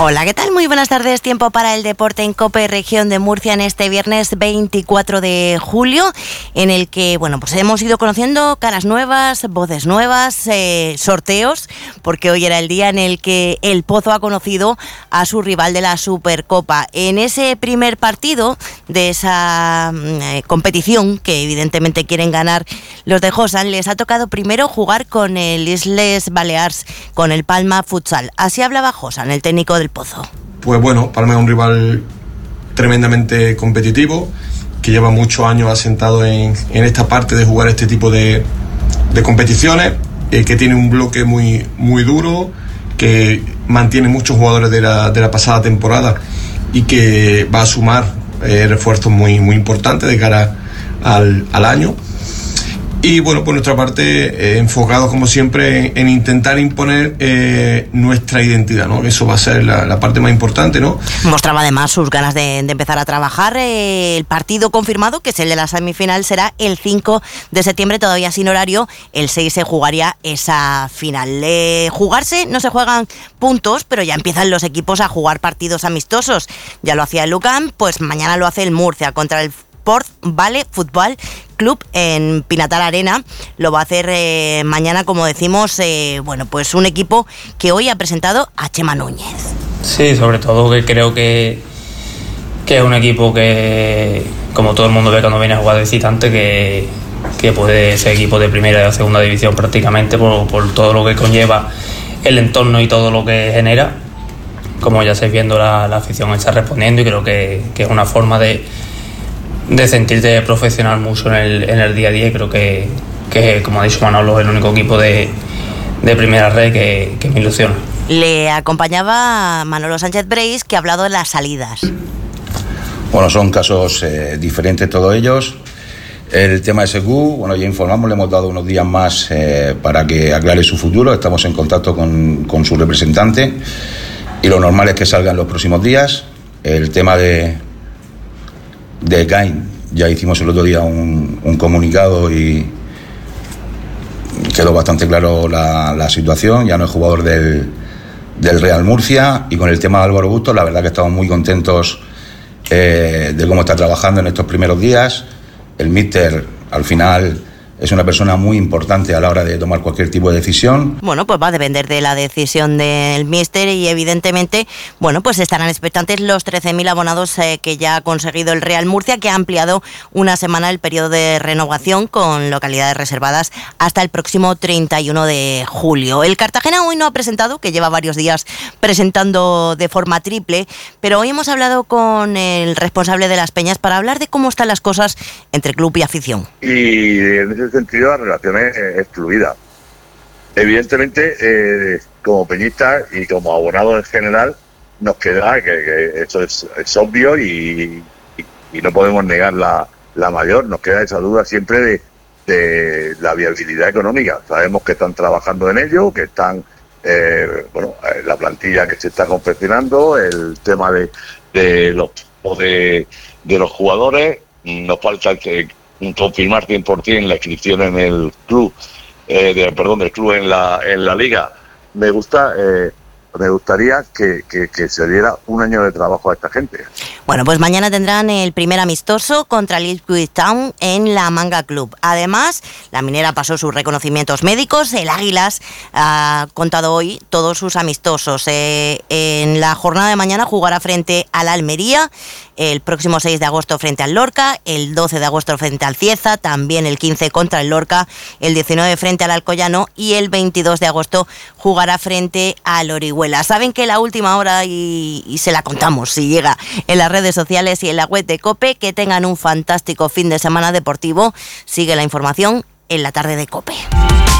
Hola, ¿qué tal? Muy buenas tardes. Tiempo para el deporte en COPE Región de Murcia en este viernes 24 de julio, en el que, pues hemos ido conociendo caras nuevas, voces nuevas, sorteos, porque hoy era el día en el que el Pozo ha conocido a su rival de la Supercopa. En ese primer partido de esa competición, que evidentemente quieren ganar los de Josan, les ha tocado primero jugar con el Isles Balears, con el Palma Futsal. Así hablaba Josan, el técnico del Pozo. Pues bueno, Palma es un rival tremendamente competitivo, que lleva muchos años asentado en esta parte de jugar este tipo de competiciones, que tiene un bloque muy, muy duro, que mantiene muchos jugadores de la pasada temporada y que va a sumar refuerzos muy, muy importantes de cara al año. Y bueno, por nuestra parte, enfocados como siempre en intentar imponer nuestra identidad, ¿no? Eso va a ser la parte más importante, ¿no? Mostraba además sus ganas de empezar a trabajar. El partido confirmado, que es el de la semifinal, será el 5 de septiembre, todavía sin horario. El 6 se jugaría esa final. Jugarse no se juegan puntos, pero ya empiezan los equipos a jugar partidos amistosos. Ya lo hacía el UCAM, pues mañana lo hace el Murcia contra el Port Vale Fútbol Club en Pinatar Arena. Lo va a hacer mañana, como decimos, pues un equipo que hoy ha presentado a Chema Núñez. Sí, sobre todo que creo que es un equipo que, como todo el mundo ve cuando viene a jugar de visitante, que puede ser equipo de primera y de segunda división prácticamente por todo lo que conlleva el entorno y todo lo que genera. Como ya estáis viendo, la afición está respondiendo, y creo que es una forma de sentirte profesional mucho en el día a día, y creo que como ha dicho Manolo, es el único equipo de primera red que me ilusiona. Le acompañaba Manolo Sánchez Breis, que ha hablado de las salidas. Bueno, son casos diferentes todos ellos. El tema de Secu, ya informamos, le hemos dado unos días más para que aclare su futuro. Estamos en contacto con su representante y lo normal es que salga en los próximos días. El tema de Gain, ya hicimos el otro día un comunicado y quedó bastante claro la situación. Ya no es jugador del Real Murcia. Y con el tema de Álvaro Bustos, la verdad que estamos muy contentos de cómo está trabajando en estos primeros días. El míster, al final, es una persona muy importante a la hora de tomar cualquier tipo de decisión. Pues va a depender de la decisión del míster, y evidentemente, pues estarán expectantes los 13.000 abonados que ya ha conseguido el Real Murcia, que ha ampliado una semana el periodo de renovación con localidades reservadas hasta el próximo 31 de julio. El Cartagena hoy no ha presentado, que lleva varios días presentando de forma triple, pero hoy hemos hablado con el responsable de Las Peñas para hablar de cómo están las cosas entre club y afición. Y en ese sentido la relación es fluida. Evidentemente, como peñistas y como abonados en general, nos queda que eso es obvio y no podemos negar la mayor. Nos queda esa duda siempre de la viabilidad económica. Sabemos que están trabajando en ello, que están la plantilla que se está confeccionando, el tema de los jugadores. Nos falta confirmar 100% la inscripción en el club, del club en la liga. Me gustaría que se diera un año de trabajo a esta gente. Pues mañana tendrán el primer amistoso contra el Ipswich Town en la Manga Club. Además, la Minera pasó sus reconocimientos médicos. El Águilas ha contado hoy todos sus amistosos. En la jornada de mañana jugará frente al Almería, el próximo 6 de agosto frente al Lorca, el 12 de agosto frente al Cieza, también el 15 contra el Lorca, el 19 frente al Alcoyano y el 22 de agosto jugará frente al Orihuela. Saben que la última hora, y se la contamos si llega en las redes sociales y en la web de COPE. Que tengan un fantástico fin de semana deportivo. Sigue la información en la tarde de COPE.